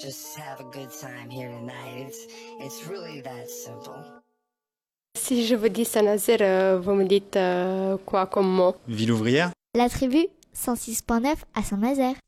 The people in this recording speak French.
just have a good time here tonight. It's really that simple. Si je vous dis Saint-Nazaire, vous me dites quoi comme mot? Ville ouvrière? La tribu, 106.9 à Saint-Nazaire.